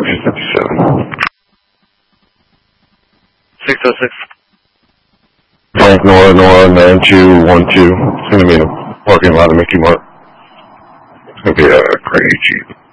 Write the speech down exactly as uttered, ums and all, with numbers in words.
three fifty-seven. six oh six. Frank Nora Nora nine two one two. It's going to be in the parking lot of Mickey Mart. It's going to be a crazy Jeep.